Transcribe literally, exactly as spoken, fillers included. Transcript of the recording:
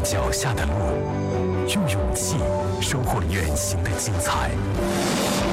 脚下的路，用勇气收获远行的精彩。